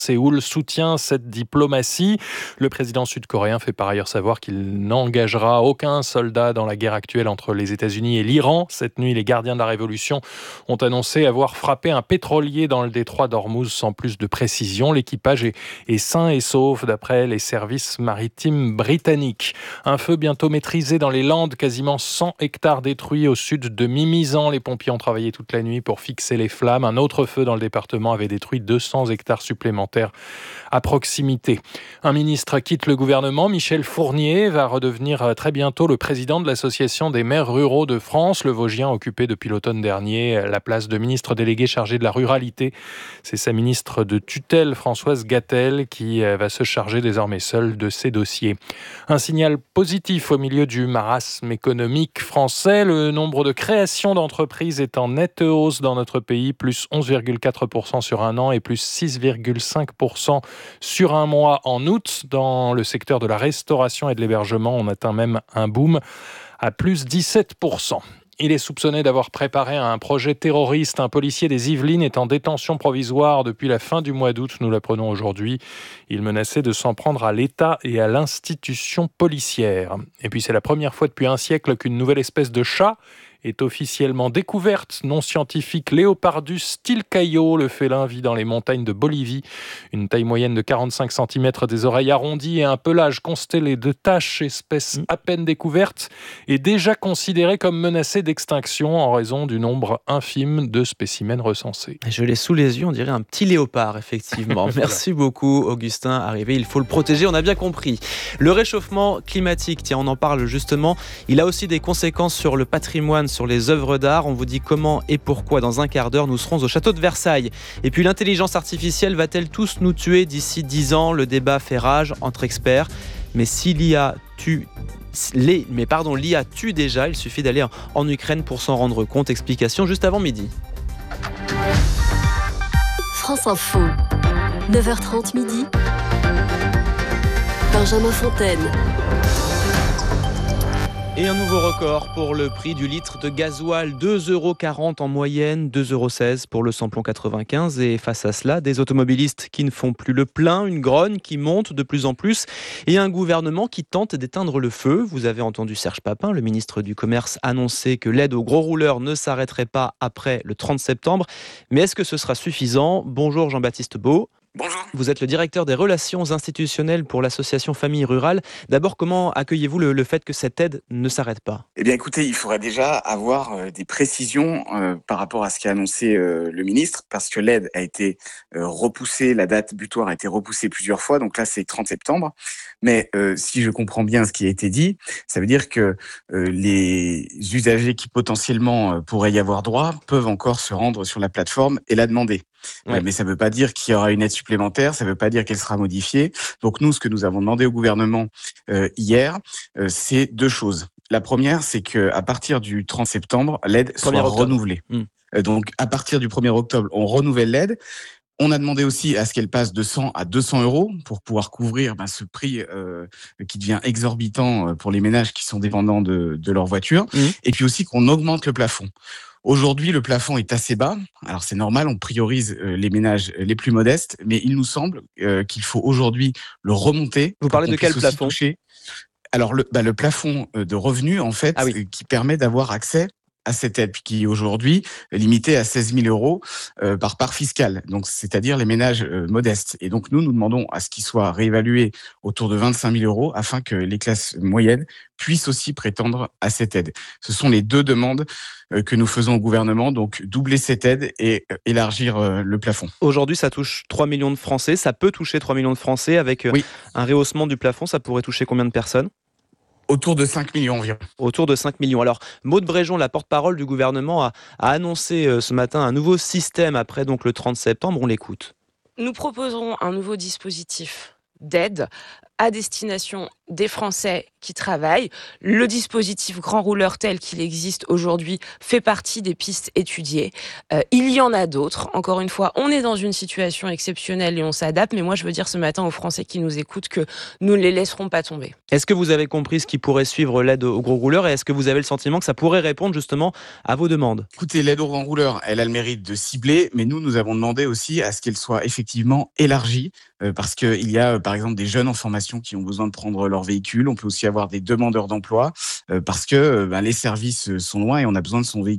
Séoul soutient cette diplomatie. Le président sud-coréen fait par ailleurs savoir qu'il n'engagera aucun soldat dans la guerre actuelle entre les États-Unis et l'Iran. Cette nuit, les gardiens de la Révolution ont annoncé avoir frappé un pétrolier dans le détroit d'Ormuz sans plus de précision. L'équipage est sain et sauf d'après les services maritimes britanniques. Un feu bientôt maîtrisé dans les Landes, quasiment 100 hectares détruits au sud de Mimizan. Les pompiers ont travaillé toute la nuit pour fixer les flammes. Un autre feu dans le département avait détruit 200 hectares supplémentaires à proximité. Un ministre quitte le gouvernement. Michel Fournier va redevenir très bientôt le président de l'Association des maires ruraux de France. Le Vosgien occupait depuis l'automne dernier la place de ministre délégué chargé de la ruralité. C'est sa ministre de tutelle, Françoise Gatel, qui va se charger désormais seule de ces dossiers. Un signal positif au milieu du marasme économique français. Le nombre de créations d'entreprises est en nette hausse dans notre pays, plus 11,4% sur un an et plus 6,5% sur un mois en août. Dans le secteur de la restauration et de l'hébergement, on atteint même un boom à plus 17%. Il est soupçonné d'avoir préparé un projet terroriste. Un policier des Yvelines est en détention provisoire depuis la fin du mois d'août, nous l'apprenons aujourd'hui. Il menaçait de s'en prendre à l'État et à l'institution policière. Et puis c'est la première fois depuis un siècle qu'une nouvelle espèce de chat est officiellement découverte. Non scientifique, Léopardus stilcaio, le félin vit dans les montagnes de Bolivie. Une taille moyenne de 45 cm, des oreilles arrondies et un pelage constellé de taches, espèce à peine découverte, est déjà considérée comme menacée d'extinction en raison du nombre infime de spécimens recensés. Je l'ai sous les yeux, on dirait un petit léopard, effectivement. Merci beaucoup, Augustin. Arrivé, il faut le protéger, on a bien compris. Le réchauffement climatique, tiens, on en parle justement. Il a aussi des conséquences sur le patrimoine, sur les œuvres d'art. On vous dit comment et pourquoi dans un quart d'heure. Nous serons au château de Versailles. Et puis l'intelligence artificielle va-t-elle tous nous tuer d'ici 10 ans? Le débat fait rage entre experts. Mais si l'IA tue déjà, il suffit d'aller en Ukraine pour s'en rendre compte. Explication juste avant midi. France Info, 9h30 midi. Benjamin Fontaine. Et un nouveau record pour le prix du litre de gasoil, 2,40 € en moyenne, 2,16 € pour le samplon 95. Et face à cela, des automobilistes qui ne font plus le plein, une grogne qui monte de plus en plus et un gouvernement qui tente d'éteindre le feu. Vous avez entendu Serge Papin, le ministre du Commerce, annoncer que l'aide aux gros rouleurs ne s'arrêterait pas après le 30 septembre. Mais est-ce que ce sera suffisant? Bonjour Jean-Baptiste Beau. Bonjour. Vous êtes le directeur des relations institutionnelles pour l'association Famille Rurale. D'abord, comment accueillez-vous le fait que cette aide ne s'arrête pas? Eh bien, écoutez, il faudrait déjà avoir des précisions par rapport à ce qu'a annoncé le ministre, parce que l'aide a été repoussée, la date butoir a été repoussée plusieurs fois, donc là, c'est 30 septembre. Mais si je comprends bien ce qui a été dit, ça veut dire que les usagers qui potentiellement pourraient y avoir droit peuvent encore se rendre sur la plateforme et la demander. Ouais. Mais ça ne veut pas dire qu'il y aura une aide supplémentaire, ça ne veut pas dire qu'elle sera modifiée. Donc nous, ce que nous avons demandé au gouvernement hier, c'est deux choses. La première, c'est qu'à partir du 30 septembre, l'aide soit renouvelée. Donc à partir du 1er octobre, on renouvelle l'aide. On a demandé aussi à ce qu'elle passe de 100 à 200 € pour pouvoir couvrir ce prix qui devient exorbitant pour les ménages qui sont dépendants de leur voiture. Et puis aussi qu'on augmente le plafond. Aujourd'hui, le plafond est assez bas. Alors, c'est normal, on priorise les ménages les plus modestes, mais il nous semble qu'il faut aujourd'hui le remonter. Vous parlez de quel plafond? Alors, le plafond de revenus, en fait, qui permet d'avoir accès à cette aide qui aujourd'hui est limitée à 16 000 € par part fiscale, donc c'est-à-dire les ménages modestes. Et donc nous demandons à ce qu'il soit réévalué autour de 25 000 € afin que les classes moyennes puissent aussi prétendre à cette aide. Ce sont les deux demandes que nous faisons au gouvernement, donc doubler cette aide et élargir le plafond. Aujourd'hui, ça touche 3 millions de Français, ça peut toucher 3 millions de Français avec un rehaussement du plafond, ça pourrait toucher combien de personnes? Autour de 5 millions environ. Autour de 5 millions. Alors, Maude Bréjon, la porte-parole du gouvernement, a annoncé ce matin un nouveau système après donc, le 30 septembre. On l'écoute. Nous proposerons un nouveau dispositif d'aide à destination des Français qui travaillent. Le dispositif grand rouleur tel qu'il existe aujourd'hui fait partie des pistes étudiées. Il y en a d'autres. Encore une fois, on est dans une situation exceptionnelle et on s'adapte. Mais moi, je veux dire ce matin aux Français qui nous écoutent que nous ne les laisserons pas tomber. Est-ce que vous avez compris ce qui pourrait suivre l'aide aux gros rouleurs et est-ce que vous avez le sentiment que ça pourrait répondre justement à vos demandes ? Écoutez, l'aide aux grands rouleurs, elle a le mérite de cibler, mais nous avons demandé aussi à ce qu'elle soit effectivement élargie, parce qu'il y a par exemple des jeunes en formation qui ont besoin de prendre leur véhicule. On peut aussi avoir des demandeurs d'emploi, parce que les services sont loin et on a besoin de son véhicule